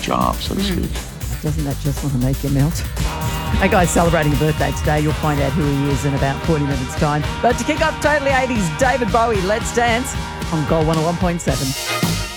job, so to speak. Doesn't that just want to make you melt? Hey guys, celebrating a birthday today. You'll find out who he is in about 40 minutes' time. But to kick off Totally 80s, David Bowie, Let's Dance on Gold 101.7.